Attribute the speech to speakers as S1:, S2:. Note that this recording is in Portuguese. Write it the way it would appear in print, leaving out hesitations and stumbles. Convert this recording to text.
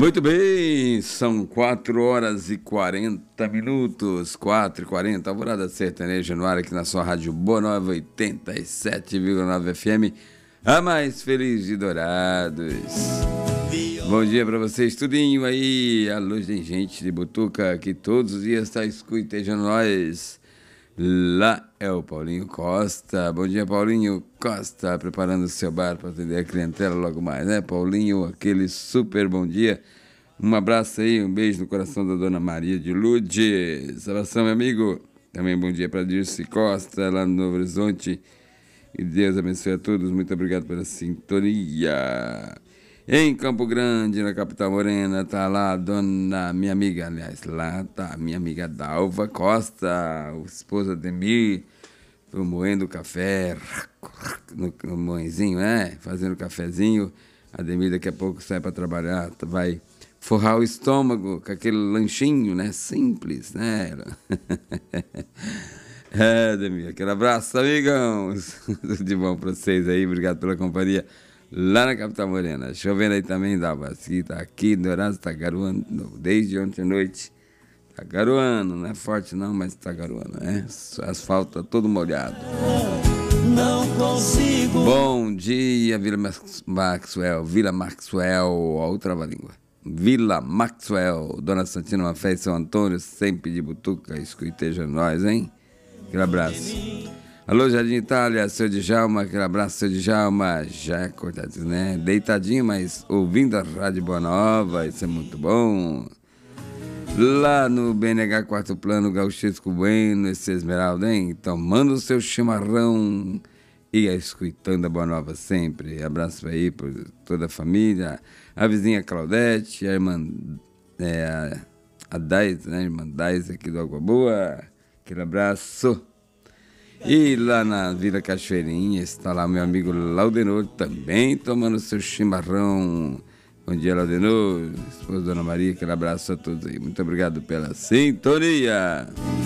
S1: Muito bem, são 4 horas e 40 minutos, 4h40, Alvorada Sertaneja no ar aqui na sua Rádio Boa Nova 87,9 FM, a mais feliz de Dourados. Bom dia pra vocês, tudinho aí, alô, gente de Butuca, que todos os dias está escutando nós. Lá é o Paulinho Costa. Bom dia, Paulinho Costa, preparando o seu bar para atender a clientela logo mais, né, Paulinho? Aquele super bom dia. Um abraço aí, um beijo no coração da Dona Maria de Lourdes. Abração, meu amigo. Também bom dia para Dirce Costa, lá no Novo Horizonte. E Deus abençoe a todos. Muito obrigado pela sintonia. Em Campo Grande, na capital morena, tá lá a dona, minha amiga, aliás, lá tá a minha amiga Dalva Costa, a esposa de Demir, moendo café, no moenzinho, né? Fazendo cafezinho. A Demir daqui a pouco sai para trabalhar, vai forrar o estômago com aquele lanchinho, né? Simples, né? É, Demir, aquele abraço, amigos. Tudo de bom para vocês aí, obrigado pela companhia. Lá na capital morena, chovendo aí também, Dalva, tá aqui no Horácio, tá garoando, desde ontem à noite, tá garoando, não é forte não, mas tá garoando, né? Asfalto tá todo molhado. Não consigo. Bom dia, Vila Maxwell, ó, o trava-língua. Vila Maxwell, Dona Santina Mafé, São Antônio, sempre de Butuca, escuteja nós, hein? Aquele abraço. Alô, Jardim Itália, seu Djalma, aquele abraço, seu Djalma, já acordadinho, né? Deitadinho, mas ouvindo a Rádio Boa Nova, isso é muito bom. Lá no BNH Quarto Plano, Gauchesco Bueno, esse Esmeralda, hein? Tomando o seu chimarrão e escutando a Boa Nova sempre. Abraço aí por toda a família, a vizinha Claudete, a irmã, a Dais, né? A irmã Dais aqui do Água Boa, aquele abraço. E lá na Vila Cachoeirinha está lá meu amigo Laudenor, também tomando seu chimarrão. Bom dia, Laudenor, esposa da Dona Maria, aquele abraço a todos aí. Muito obrigado pela sintonia.